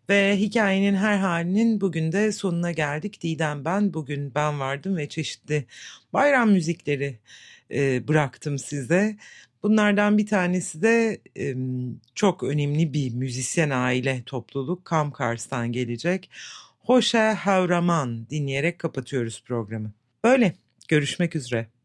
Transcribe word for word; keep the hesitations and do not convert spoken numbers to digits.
Ve hikayenin her halinin bugün de sonuna geldik. Didem ben, bugün ben vardım ve çeşitli bayram müzikleri e, bıraktım size. Bunlardan bir tanesi de e, çok önemli bir müzisyen aile topluluk Kam Kars'tan gelecek. Hoşe Havraman dinleyerek kapatıyoruz programı. Böyle, görüşmek üzere.